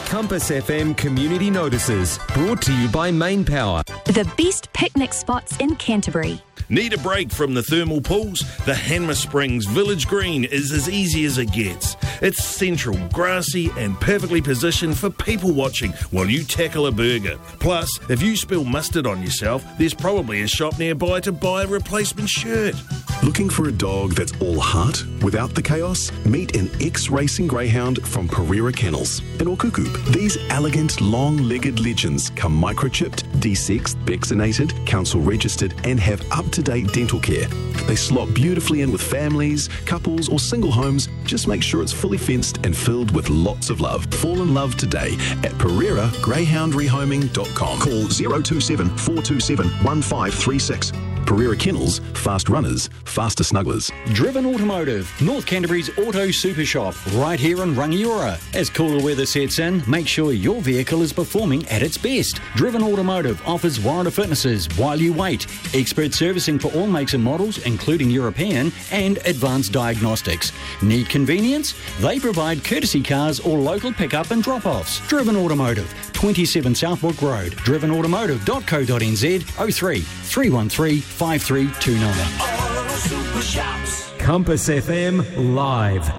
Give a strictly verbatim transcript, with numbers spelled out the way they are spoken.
Compass F M Community Notices, brought to you by Main Power. The best picnic spots in Canterbury. Need a break from the thermal pools? The Hanmer Springs Village Green is as easy as it gets. It's central, grassy and perfectly positioned for people watching while you tackle a burger. Plus, if you spill mustard on yourself, there's probably a shop nearby to buy a replacement shirt. Looking for a dog that's all heart without the chaos? Meet an ex-racing greyhound from Pereira Kennels in Okuku. These elegant, long-legged legends come microchipped, desexed, vaccinated, council registered and have up-to-date dental care. They slot beautifully in with families, couples or single homes. Just make sure it's fully fenced and filled with lots of love. Fall in love today at Pereira Greyhound Rehoming dot com. Call zero two seven, four two seven, one five three six. Pereira Kennels, fast runners, faster snugglers. Driven Automotive, North Canterbury's auto super shop, right here in Rangiora. As cooler weather sets in, make sure your vehicle is performing at its best. Driven Automotive offers warranty fitnesses while you wait, expert servicing for all makes and models, including European, and advanced diagnostics. Need convenience? They provide courtesy cars or local pickup and drop-offs. Driven Automotive, twenty-seven Southbrook Road, driven automotive dot co dot n z, oh three, three one three, five three two nine. Compass F M Live.